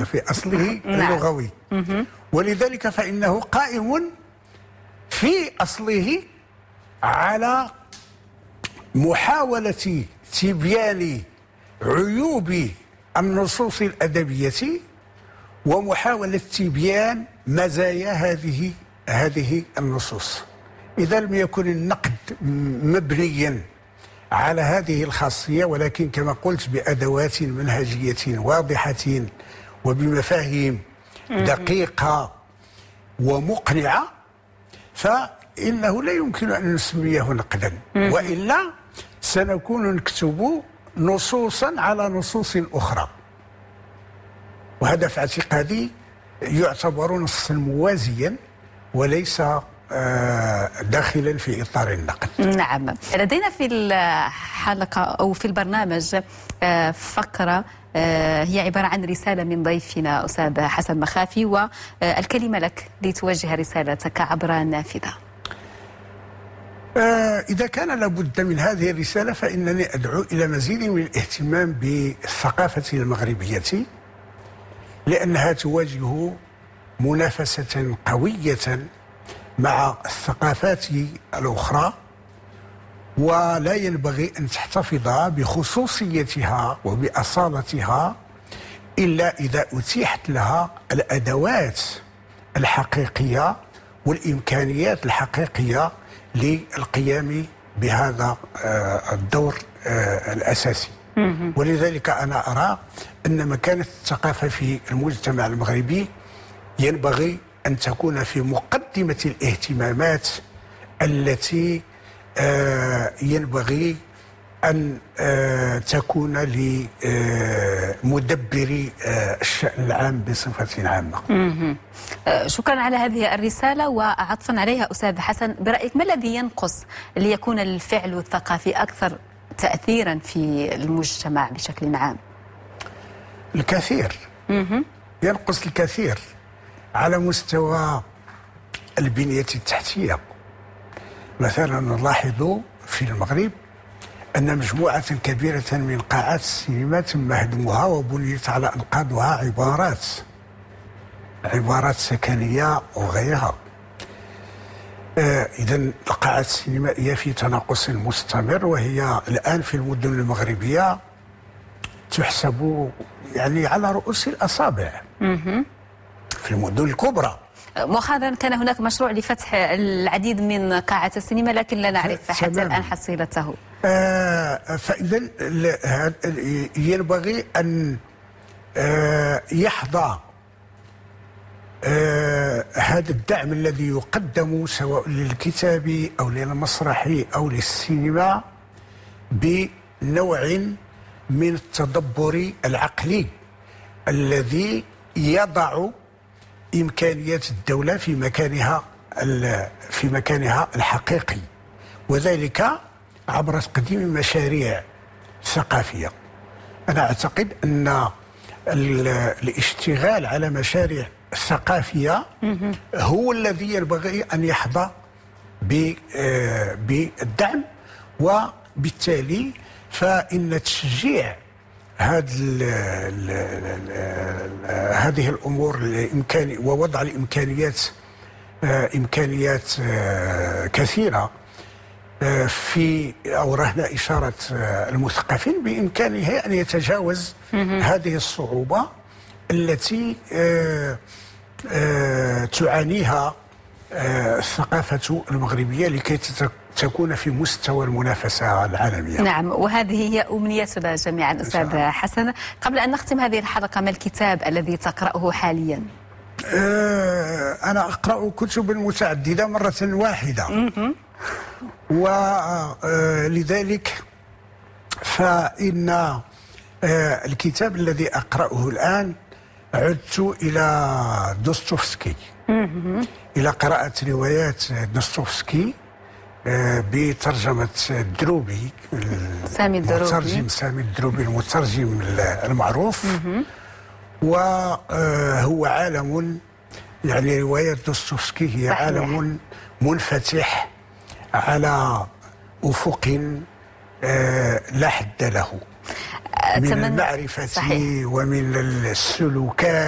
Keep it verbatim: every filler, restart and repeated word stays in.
النقد في أصله اللغوي، ولذلك فإنه قائم في أصله على محاولة تبيان عيوب النصوص الأدبية ومحاولة تبيان مزايا هذه هذه النصوص. إذا لم يكن النقد مبنيا على هذه الخاصية، ولكن كما قلت بأدوات منهجية واضحة وبمفاهيم دقيقة ومقنعة، فإنه لا يمكن أن نسميه نقدا، وإلا سنكون نكتب نصوصا على نصوص أخرى، وهذا في اعتقادي يعتبر نصا موازيا وليس داخلا في إطار النقد. نعم، لدينا في الحلقة أو في البرنامج فقرة هي عبارة عن رسالة من ضيفنا أستاذ حسن مخافي، والكلمة لك لتوجه رسالتك عبر النافذة. إذا كان لابد من هذه الرسالة فإنني أدعو إلى مزيد من الاهتمام بالثقافة المغربية، لأنها تواجه منافسة قوية مع الثقافات الأخرى، ولا ينبغي أن تحتفظ بخصوصيتها وبأصالتها إلا إذا أتيحت لها الأدوات الحقيقية والإمكانيات الحقيقية للقيام بهذا الدور الأساسي. ولذلك أنا أرى أن مكانة الثقافة في المجتمع المغربي ينبغي أن تكون في مقدمة الاهتمامات التي ينبغي أن تكون لمدبري الشأن العام بصفة عامة. شكرا على هذه الرسالة، وعطفا عليها أستاذ حسن، برأيك ما الذي ينقص ليكون الفعل الثقافي أكثر تأثيرا في المجتمع بشكل عام؟ الكثير، ينقص الكثير على مستوى البنية التحتية. مثلا نلاحظ في المغرب أن مجموعة كبيرة من قاعات السينما تم هدمها وبنيت على أنقاضها عبارات عبارات سكنية وغيرها. آه إذن القاعات السينمائية في تناقص مستمر، وهي الآن في المدن المغربية تحسب يعني على رؤوس الأصابع في المدن الكبرى. مؤخرا كان هناك مشروع لفتح العديد من قاعات السينما، لكن لا نعرف حتى الآن حصيلته. آه فإذا ينبغي أن آه يحظى آه هذا الدعم الذي يقدم سواء للكتاب أو للمسرح أو للسينما بنوع من التدبر العقلي الذي يضع إمكانيات الدولة في مكانها في مكانها الحقيقي، وذلك عبر تقديم مشاريع ثقافية. أنا أعتقد أن الاشتغال على مشاريع ثقافية هو الذي ينبغي أن يحظى بالدعم، وبالتالي فإن تشجيع هذه هذه الامور الامكاني ووضع الامكانيات امكانيات كثيره في او رهن اشاره المثقفين بامكانه ان يتجاوز هذه الصعوبه التي تعانيها الثقافه المغربيه لكي تكون في مستوى المنافسة العالمية. نعم، وهذه هي أمنيتنا جميعا أستاذ حسن. قبل أن نختم هذه الحلقة، ما الكتاب الذي تقرأه حاليا؟ أه أنا أقرأ كتبا متعددة مرة واحدة، ولذلك فإن الكتاب الذي أقرأه الآن عدت إلى دوستويفسكي، إلى قراءة روايات دوستويفسكي بترجمة الدروبي، سامي الدروبي، المترجم سامي الدروبي المترجم المعروف. وهو عالم، يعني رواية دوستويفسكي هي صحيح. عالم منفتح على أفق لا حد له من المعرفة صحيح. ومن السلوكات